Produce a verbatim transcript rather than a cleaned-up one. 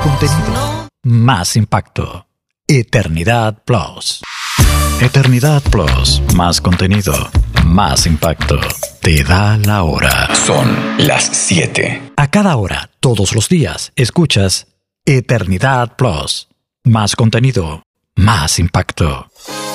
contenido, más impacto. Eternidad Plus. Eternidad Plus. Más contenido, más impacto. Te da la hora. Son las siete. A cada hora, todos los días, escuchas Eternidad Plus. Más contenido, más impacto.